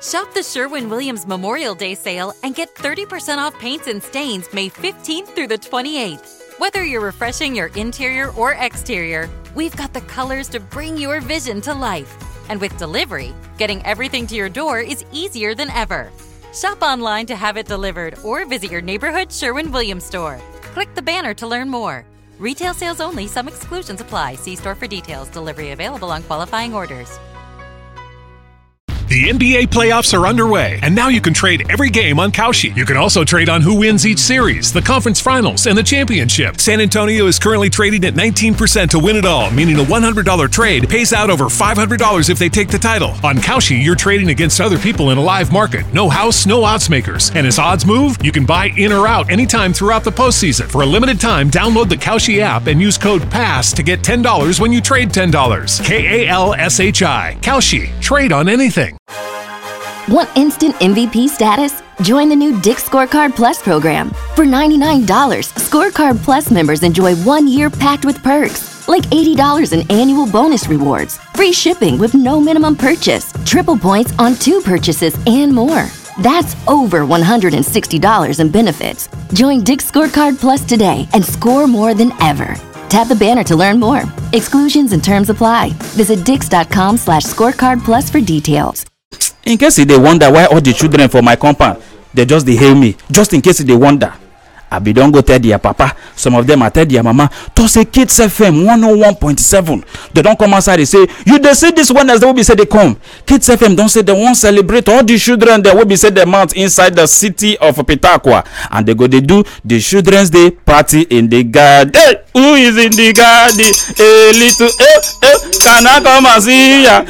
Shop the Sherwin-Williams Memorial Day sale and get 30% off paints and stains May 15th through the 28th. Whether you're refreshing your interior or exterior, we've got the colors to bring your vision to life. And with delivery, getting everything to your door is easier than ever. Shop online to have it delivered or visit your neighborhood Sherwin-Williams store. Click the banner to learn more. Retail sales only. Some exclusions apply. See store for details. Delivery available on qualifying orders. The NBA playoffs are underway, and now you can trade every game on Kalshi. You can also trade on who wins each series, the conference finals, and the championship. San Antonio is currently trading at 19% to win it all, meaning a $100 trade pays out over $500 if they take the title. On Kalshi, you're trading against other people in a live market. No house, no odds makers. And as odds move, you can buy in or out anytime throughout the postseason. For a limited time, download the Kalshi app and use code PASS to get $10 when you trade $10. Kalshi. Kalshi. Trade on anything. Want instant MVP status? Join the new Dick's Scorecard Plus program. For $99, Scorecard Plus members enjoy 1 year packed with perks, like $80 in annual bonus rewards, free shipping with no minimum purchase, triple points on 2 purchases, and more. That's over $160 in benefits. Join Dick's Scorecard Plus today and score more than ever. Tap the banner to learn more. Exclusions and terms apply. Visit dix.com/scorecard plus for details. In case they wonder why all the children for my compound, they just they hail me. Just in case they wonder, I be don't go tell their papa. Some of them are tell their mama to say Kids FM 101.7. They don't come outside. They say you they say this one as they will be say they come. Kids FM don't say they won't celebrate all the children. They will be say they mount inside the city of Pitaqua, and they go they do the Children's Day party in the garden. Hey, who is in the garden? A little can I come and see ya?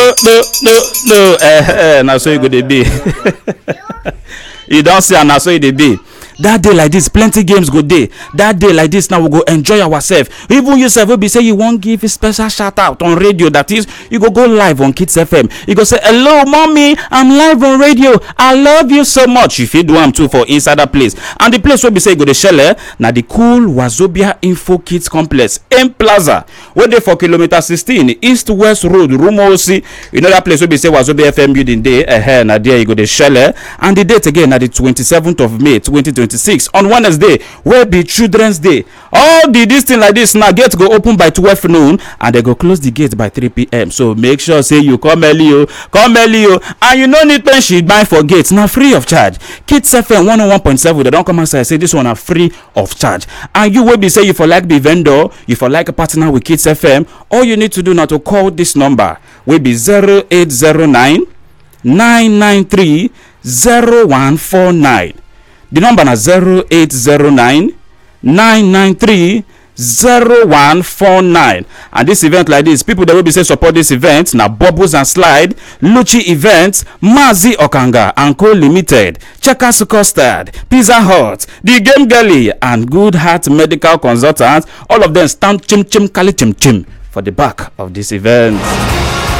No. Now so you go they be. You don't see and now so they be. That day like this, plenty games go day. That day like this, now we go enjoy ourselves. Even yourself will be say you won't give a special shout out on radio. That is, you go live on Kids FM. You go say, hello, mommy, I'm live on radio. I love you so much. If you do am too for inside that place. And the place will be say you go to Shelle. Now the cool Wazobia Info Kids Complex M Plaza. Where they for kilometer 16 East West Road, Room OC. You know that place will be say Wazobia FM building day. Now there you go to Shelle. And the date again at the 27th of May 2026 on Wednesday will be Children's Day. All this thing like this now gate go open by 12 noon and they go close the gate by 3 p.m. So make sure say you come early, and you no need pension buy for gates now free of charge. Kids FM 101.7 they don't come outside say this one are free of charge. And you will be say you for like the vendor, you for like a partner with Kids FM, all you need to do now to call this number will be 0809 993 0149. The number is 0809 993 0149. And this event like this, people that will be say support this event now Bubbles and Slide, Luchi Events, Mazi Okanga and Co Limited, Checkers Custard, Pizza Hut, The Game Galley, and Good Heart Medical Consultants. All of them stand chim kali chim for the back of this event.